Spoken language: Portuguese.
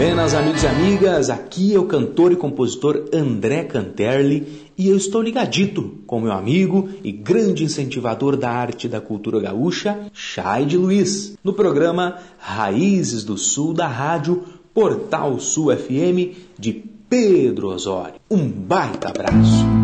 Buenas, amigos e amigas, aqui é o cantor e compositor André Canterli e eu estou ligadito com meu amigo e grande incentivador da arte e da cultura gaúcha, Chaide Luiz, no programa Raízes do Sul da rádio Portal Sul FM de Pedro Osório. Um baita abraço!